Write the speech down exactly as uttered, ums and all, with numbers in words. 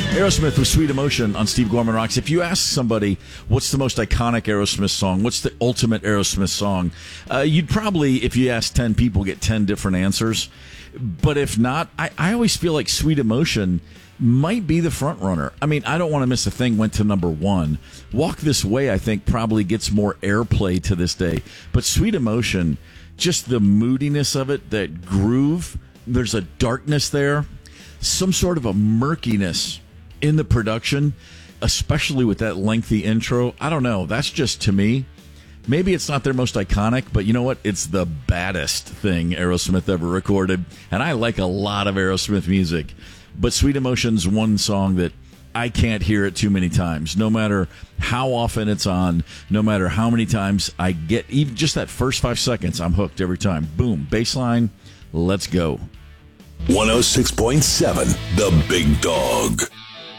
Aerosmith with Sweet Emotion on Steve Gorman Rocks. If you ask somebody what's the most iconic Aerosmith song, what's the ultimate Aerosmith song, uh, you'd probably, if you ask ten people, get ten different answers. But if not, I, I always feel like Sweet Emotion might be the front runner. I mean, I Don't Want to Miss a Thing went to number one. Walk This Way, I think, probably gets more airplay to this day. But Sweet Emotion, just the moodiness of it, that groove, there's a darkness there, some sort of a murkiness in the production, especially with that lengthy intro. I don't know. That's just, to me, maybe it's not their most iconic, but you know what? It's the baddest thing Aerosmith ever recorded. And I like a lot of Aerosmith music. But Sweet Emotion's one song that I can't hear it too many times. No matter how often it's on, no matter how many times I get, even just that first five seconds, I'm hooked every time. Boom, bass line, let's go. one oh six point seven, The Big Dog.